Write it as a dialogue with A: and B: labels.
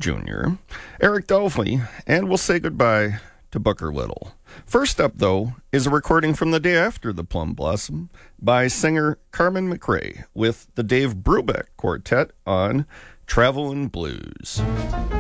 A: Jr., Eric Dolphy, and we'll say goodbye to Booker Little. First up, though, is a recording from the day after the Plum Blossom by singer Carmen McRae with the Dave Brubeck Quartet on Travelin' Blues.